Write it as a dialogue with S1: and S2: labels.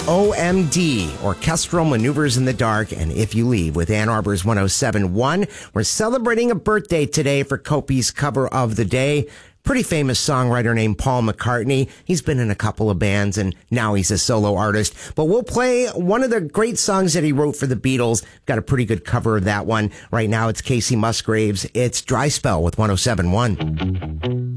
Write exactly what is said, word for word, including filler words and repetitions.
S1: O M D, Orchestral Maneuvers in the Dark, and If You Leave with Ann Arbor's one oh seven point one. We're celebrating a birthday today for Kopi's cover of the day. Pretty famous songwriter named Paul McCartney. He's been in a couple of bands and now he's a solo artist. But we'll play one of the great songs that he wrote for the Beatles. Got a pretty good cover of that one. Right now it's Casey Musgraves. It's Dry Spell with one oh seven point one.